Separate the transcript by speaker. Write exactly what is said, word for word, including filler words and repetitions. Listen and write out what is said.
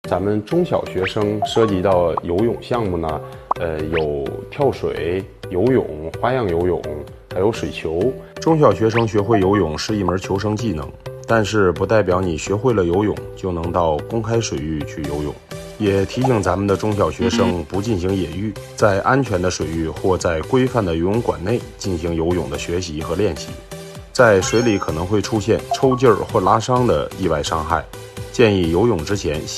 Speaker 1: 咱们中小学生涉及到游泳项目呢，呃，有跳水、游泳、花样游泳，还有水球。
Speaker 2: 中小学生学会游泳是一门求生技能，但是不代表你学会了游泳就能到公开水域去游泳。也提醒咱们的中小学生不进行野浴，在安全的水域或在规范的游泳馆内进行游泳的学习和练习。在水里可能会出现抽筋儿或拉伤的意外伤害，建议游泳之前